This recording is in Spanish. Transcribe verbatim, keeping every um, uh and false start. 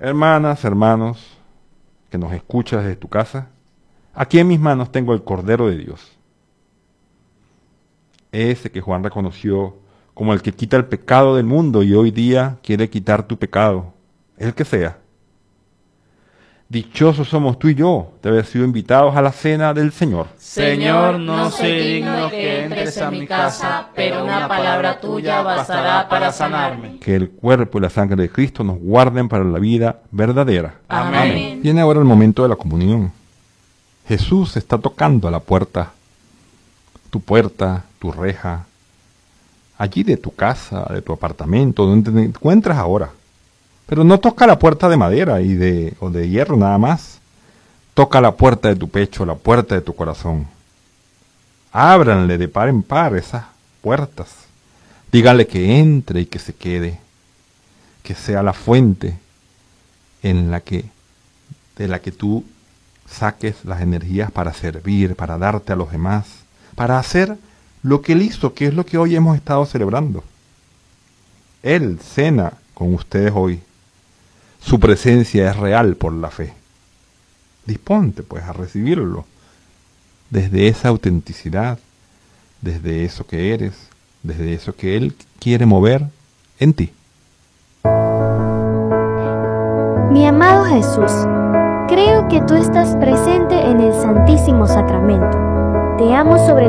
Hermanas, hermanos, que nos escuchas desde tu casa, aquí en mis manos tengo el Cordero de Dios. Ese que Juan reconoció como el que quita el pecado del mundo y hoy día quiere quitar tu pecado, el que sea. Dichosos somos tú y yo de haber sido invitados a la cena del Señor. Señor, no soy digno que entres a mi casa, pero una palabra tuya bastará para sanarme. Que el cuerpo y la sangre de Cristo nos guarden para la vida verdadera. Amén. Viene ahora el momento de la comunión. Jesús está tocando a la puerta, tu puerta, tu reja, allí de tu casa, de tu apartamento, donde te encuentras ahora. Pero no toca la puerta de madera y de, o de hierro nada más. Toca la puerta de tu pecho, la puerta de tu corazón. Ábranle de par en par esas puertas. Díganle que entre y que se quede. Que sea la fuente en la que, de la que tú saques las energías para servir, para darte a los demás, para hacer lo que Él hizo, que es lo que hoy hemos estado celebrando. Él cena con ustedes hoy. Su presencia es real por la fe. Disponte pues a recibirlo desde esa autenticidad, desde eso que eres, desde eso que Él quiere mover en ti. Mi amado Jesús, creo que tú estás presente en el Santísimo Sacramento. Te amo sobre